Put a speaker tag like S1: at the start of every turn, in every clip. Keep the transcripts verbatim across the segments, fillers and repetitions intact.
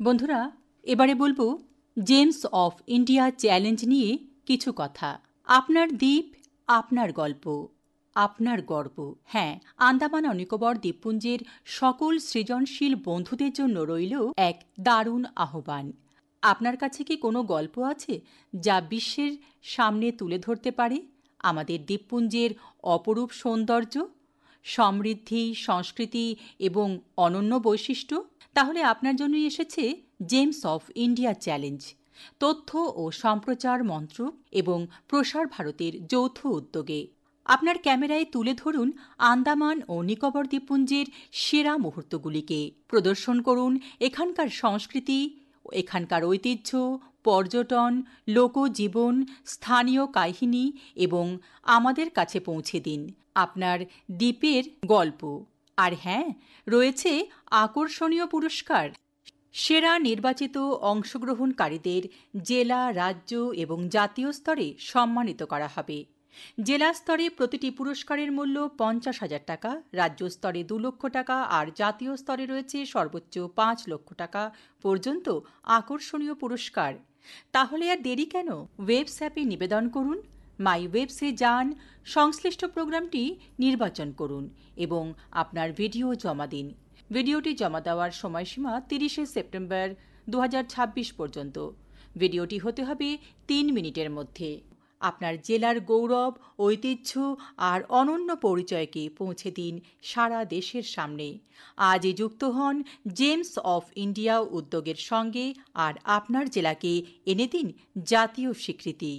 S1: বন্ধুরা, এবারে বলবো জেমস অফ ইন্ডিয়া চ্যালেঞ্জ নিয়ে কিছু কথা। আপনার দ্বীপ, আপনার গল্প, আপনার গর্ব। হ্যাঁ, আন্দামান ও নিকোবর দ্বীপপুঞ্জের সকল সৃজনশীল বন্ধুদের জন্য রইল এক দারুণ আহ্বান। আপনার কাছে কি কোনো গল্প আছে যা বিশ্বের সামনে তুলে ধরতে পারে আমাদের দ্বীপপুঞ্জের অপরূপ সৌন্দর্য, সমৃদ্ধি, সংস্কৃতি এবং অনন্য বৈশিষ্ট্য? তাহলে আপনার জন্যই এসেছে জেমস অফ ইন্ডিয়া চ্যালেঞ্জ। তথ্য ও সম্প্রচার মন্ত্রক এবং প্রসার ভারতের যৌথ উদ্যোগে আপনার ক্যামেরায় তুলে ধরুন আন্দামান ও নিকোবর দ্বীপপুঞ্জের সেরা মুহূর্তগুলিকে। প্রদর্শন করুন এখানকার সংস্কৃতি, এখানকার ঐতিহ্য, পর্যটন, লোকজীবন, স্থানীয় কাহিনী এবং আমাদের কাছে পৌঁছে দিন আপনার দ্বীপের গল্প। আর হ্যাঁ, রয়েছে আকর্ষণীয় পুরস্কার। সেরা নির্বাচিত অংশগ্রহণকারীদের জেলা, রাজ্য এবং জাতীয় স্তরে সম্মানিত করা হবে। জেলা স্তরে প্রতিটি পুরস্কারের মূল্য পঞ্চাশ হাজার টাকা, রাজ্য স্তরে দু লক্ষ টাকা আর জাতীয় স্তরে রয়েছে সর্বোচ্চ পাঁচ লক্ষ টাকা পর্যন্ত আকর্ষণীয় পুরস্কার। তাহলে আর দেরি কেন? ওয়েবস অ্যাপে নিবেদন করুন, মাই ওয়েবসে যান, সংশ্লিষ্ট প্রোগ্রামটি নির্বাচন করুন এবং আপনার ভিডিও জমা দিন। ভিডিওটি জমা দেওয়ার সময়সীমা তিরিশে সেপ্টেম্বর দু হাজার ছাব্বিশ পর্যন্ত। ভিডিওটি হতে হবে তিন মিনিটের মধ্যে। আপনার জেলার গৌরব, ঐতিহ্য আর অনন্য পরিচয়কে পৌঁছে দিন সারা দেশের সামনে। আজই যুক্ত হন জেমস অফ ইন্ডিয়া উদ্যোগের সঙ্গে আর আপনার জেলাকে এনে দিন জাতীয় স্বীকৃতি।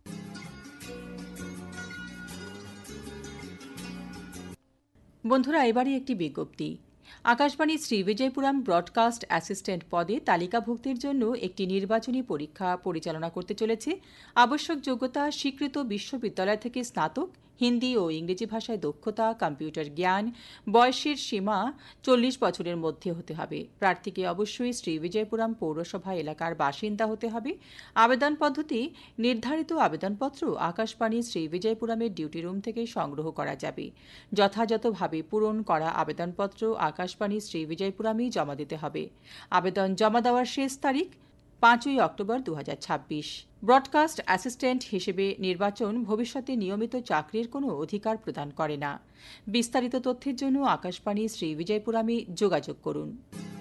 S1: বন্ধুরা, এবারে একটি বিজ্ঞপ্তি। আকাশবাণী শ্রীবিজয়পুরম ব্রডকাস্ট অ্যাসিস্ট্যান্ট পদে তালিকাভুক্তির জন্য একটি নির্বাচনী পরীক্ষা পরিচালনা করতে চলেছে। আবশ্যক যোগ্যতা: স্বীকৃত বিশ্ববিদ্যালয় থেকে স্নাতক, হিন্দি ও ইংরেজি ভাষায় দক্ষতা, কম্পিউটার জ্ঞান। বয়সের সীমা চল্লিশ বছরের মধ্যে হতে হবে। প্রার্থীকে অবশ্যই শ্রীবিজয়পুরম পৌরসভা এলাকার বাসিন্দা হতে হবে। আবেদন পদ্ধতি: নির্ধারিত আবেদনপত্র আকাশবাণী শ্রীবিজয়পুরমের ডিউটি রুম থেকে সংগ্রহ করা যাবে। যথাযথভাবে পূরণ করা আবেদনপত্র আকাশবাণী শ্রীবিজয়পুরমেই জমা দিতে হবে। আবেদন জমা দেওয়ার শেষ তারিখ পাঁচই অক্টোবর দু হাজার ছাব্বিশ। ব্রডকাস্ট অ্যাসিস্ট্যান্ট হিসেবে নির্বাচন ভবিষ্যতে নিয়মিত চাকরির কোনো অধিকার প্রদান করে না। বিস্তারিত তথ্যের জন্য আকাশবাণী শ্রীবিজয়পুরমে যোগাযোগ করুন।